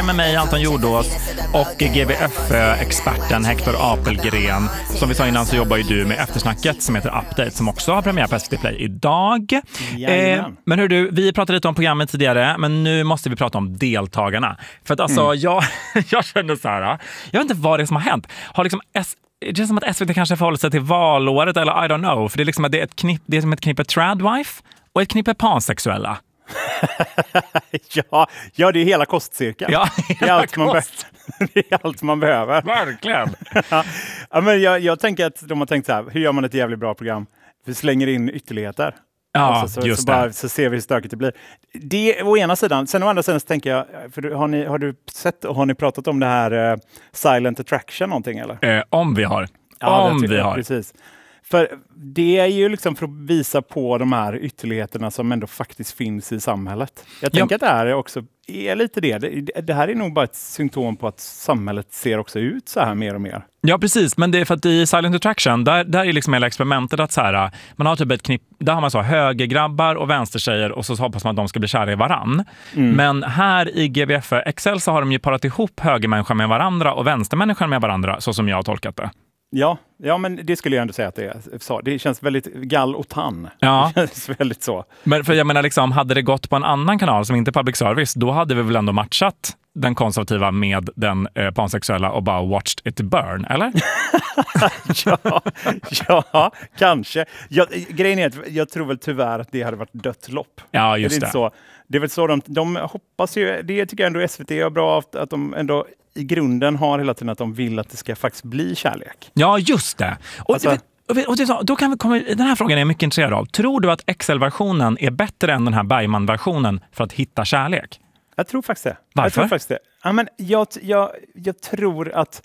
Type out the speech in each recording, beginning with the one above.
det med mig, Anton Jordås, och GVF-experten Hector Apelgren. Som vi sa innan så jobbar ju du med eftersnacket som heter Update, som också har premiär på SVT Play idag. Men hör du, vi pratade lite om programmet tidigare, men nu måste vi prata om deltagarna. För att alltså, jag känner så här, jag vet inte vad det är som har hänt. Har liksom det känns som att SVT kanske förhåller sig till valåret, eller I don't know. För det är liksom att det är som ett knippe tradwife och ett knippe pansexuella. ja, det är hela kostcirkeln. Ja, det är allt man behöver. Verkligen. Ja, men jag tänker att de har tänkt så här, hur gör man ett jävligt bra program? Vi slänger in ytterligheter. Ja, alltså, just så ser vi hur stökigt det blir. Det å ena sidan. Sen å andra sidan så tänker jag, för har du sett och har ni pratat om det här silent attraction någonting eller? Om vi har. Precis. För det är ju liksom för att visa på de här ytterligheterna som ändå faktiskt finns i samhället. Jag tänker att det här också är lite det. Det här är nog bara ett symptom på att samhället ser också ut så här mer och mer. Ja, precis. Men det är för att i Silent Attraction, där är liksom hela experimentet att så här, man har typ ett knipp, där har man så högergrabbar och vänstertjejer och så hoppas man att de ska bli kära i varann. Men här i GVF Excel så har de ju parat ihop högermänniskor med varandra och vänstermänniskor med varandra, så som jag har tolkat det. Ja, men det skulle jag ändå säga att det är så. Det känns väldigt gall och tann. Ja. Det känns väldigt så. Men för jag menar liksom, hade det gått på en annan kanal som inte public service, då hade vi väl ändå matchat den konservativa med den pansexuella och bara watched it burn, eller? ja, kanske. Grejen är att jag tror väl tyvärr att det hade varit dött lopp. Ja, just det. Så. Det är väl så de hoppas ju, det tycker jag ändå SVT är bra, att de ändå i grunden har hela tiden att de vill att det ska faktiskt bli kärlek. Ja, just det. Och då kan vi komma, den här frågan är jag mycket intresserad av. Tror du att Excel-versionen är bättre än den här Bergman-versionen för att hitta kärlek? Jag tror faktiskt det. Varför? Ja, men jag tror att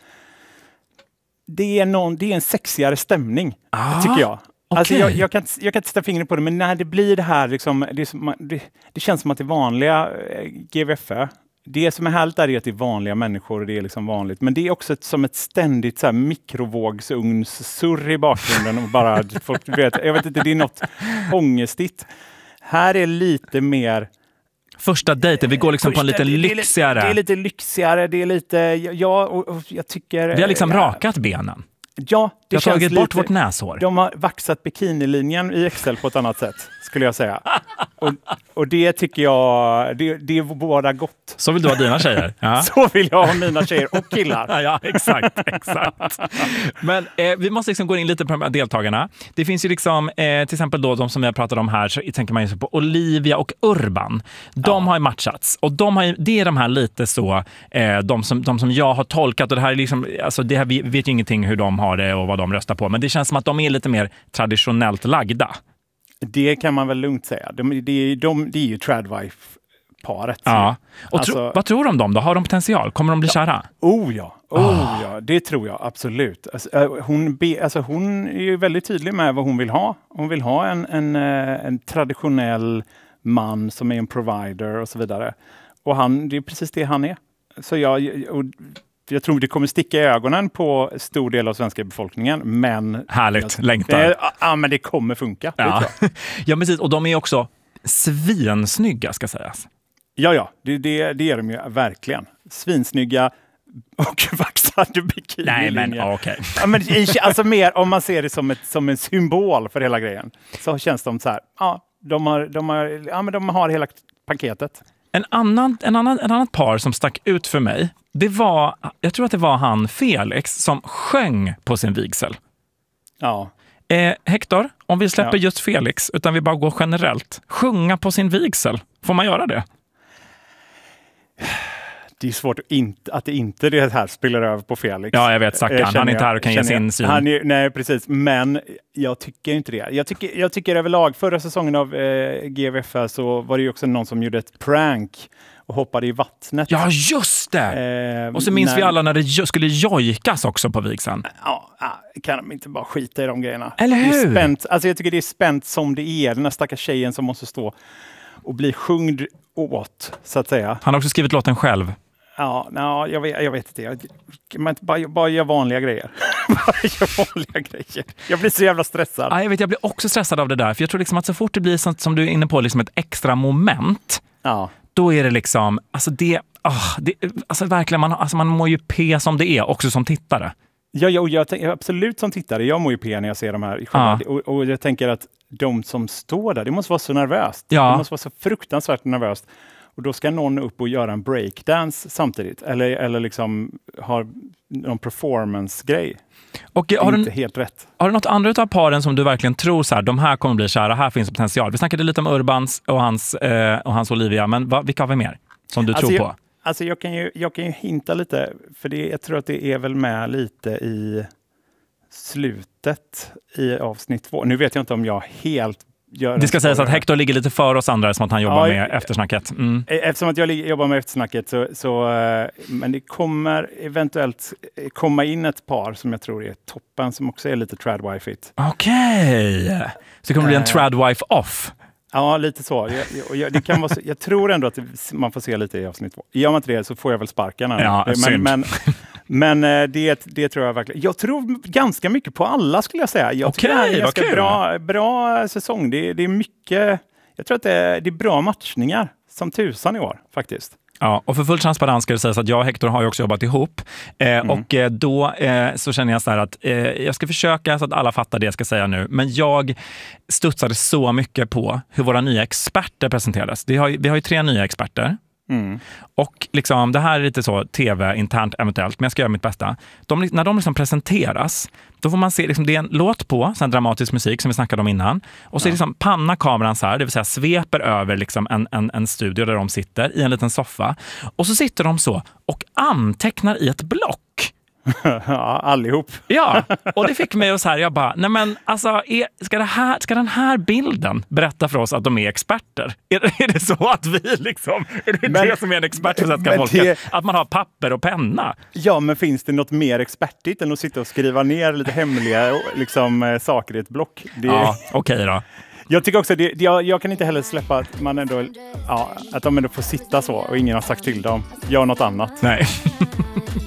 det är en sexigare stämning, tycker jag. Okay. Alltså jag kan inte sätta fingret på det, men när det blir det här liksom, det känns som att det vanliga GVF, det som är härligt är att det är vanliga människor och det är liksom vanligt, men det är också som ett ständigt så här mikrovågsugnssurr i bakgrunden och bara folk vet, jag vet inte, det är något ångestigt. Här är lite mer första dejten, vi går liksom på en lite lyxigare. Det är lite lyxigare, det är lite, och jag tycker... Vi har liksom rakat benen. Ja, det känns tagit bort vårt näshår. De har vaxat bikinilinjen i Excel på ett annat sätt, skulle jag säga. Och det tycker jag, det är båda gott. Så vill du ha dina tjejer? Ja. Så vill jag ha mina tjejer och killar. Ja, exakt. Men vi måste liksom gå in lite på de här deltagarna. Det finns ju liksom, till exempel då de som jag pratade om här, så tänker man ju på Olivia och Urban. De har ju matchats. Och det är de här lite så, de som jag har tolkat. Och det här är liksom, alltså det här, vi vet ju ingenting hur de har det och vad de röstar på. Men det känns som att de är lite mer traditionellt lagda. Det kan man väl lugnt säga. Det är ju tradwife-paret. Ja. Och vad tror de om dem då? Har de potential? Kommer de bli kära? Ja, det tror jag absolut. Hon är ju väldigt tydlig med vad hon vill ha. Hon vill ha en traditionell man som är en provider och så vidare. Och det är precis det han är. Så jag tror det kommer sticka i ögonen på stor del av svenska befolkningen, men... Härligt, längtar. Ja, men det kommer funka. Ja. Ja, precis. Och de är också svinsnygga, ska sägas. Ja, det är de ju verkligen. Svinsnygga och vaxade bikini. Nej, men okej. Ja, men alltså mer, om man ser det som en symbol för hela grejen, så känns de så här, de har hela paketet. En annat par som stack ut för mig, jag tror att det var han Felix som sjöng på sin vigsel. Ja. Hector, om vi släpper just Felix, utan vi bara går generellt, sjunga på sin vigsel, får man göra det? Det är svårt att det här spelar över på Felix. Ja, jag vet, stackarn. Han är inte här och kan ge sin syn. Nej, precis. Men jag tycker inte det. Jag tycker överlag, förra säsongen av GVF så var det ju också någon som gjorde ett prank och hoppade i vattnet. Ja, just det! Och så minns vi alla när det skulle jojkas också på vigseln. Ja, kan de inte bara skita i de grejerna? Eller hur? Det är spänt. Alltså jag tycker det är spänt som det är. Den här stackars tjejen som måste stå och bli sjungd åt, så att säga. Han har också skrivit låten själv. Ja, jag vet inte. Bara gör vanliga grejer. Jag blir så jävla stressad. Ja, jag blir också stressad av det där. För jag tror liksom att så fort det blir sånt som du är inne på, liksom ett extra moment, då är det liksom, alltså alltså verkligen, man mår ju p som det är, också som tittare. Ja, jag tänker absolut som tittare. Jag mår ju p när jag ser de här. Och jag tänker att de som står där, det måste vara så nervöst. Ja. Det måste vara så fruktansvärt nervöst. Och då ska någon upp och göra en breakdance samtidigt. Eller liksom ha någon performance-grej. Och det är inte helt rätt. Har du något andra av paren som du verkligen tror så här, de här kommer bli kära, här finns potential? Vi snackade lite om Urbans och hans Olivia, men vilka har vi mer som du tror på? Alltså jag kan ju hinta lite, för jag tror att det är väl med lite i slutet i avsnitt 2. Nu vet jag inte om jag helt gör... Det ska sägas att Hector ligger lite för oss andra som att han jobbar med eftersnacket. Eftersom att jag jobbar med eftersnacket så men det kommer eventuellt komma in ett par som jag tror är toppen, som också är lite tradwife-igt. Okej. Så det kommer bli en tradwife off. Ja, lite så. Det kan vara så. Jag tror ändå att man får se lite i avsnitt 2. Gör man inte det så får jag väl sparken. Ja, men det tror jag verkligen. Jag tror ganska mycket på alla, skulle jag säga. Jag tror det är en ganska bra säsong. Det är mycket. Jag tror att det är bra matchningar som tusan i år faktiskt. Ja, och för full transparens ska det sägas att jag och Hector har ju också jobbat ihop. Och då så känner jag så här att jag ska försöka så att alla fattar det jag ska säga nu. Men jag studsade så mycket på hur våra nya experter presenterades. Vi har ju 3 nya experter. Och liksom, det här är lite så tv-internt eventuellt, men jag ska göra mitt bästa. När de liksom presenteras, då får man se, liksom, det är en låt på, sen dramatisk musik som vi snackade om innan. Och så är liksom panna kameran så här, det vill säga sveper över liksom en studio där de sitter i en liten soffa. Och så sitter de så och antecknar i ett block. Ja, allihop. Ja, och det fick mig att så här, jag bara, nej men alltså, ska den här bilden berätta för oss att de är experter? Är det så att vi liksom, är det som är en expert för svenska folket? Att man har papper och penna? Ja, men finns det något mer expertigt än att sitta och skriva ner lite hemliga liksom, saker i ett block? Ja, okej då. Jag tycker också, jag kan inte heller släppa att man ändå, att de ändå får sitta så och ingen har sagt till dem, gör något annat. Nej.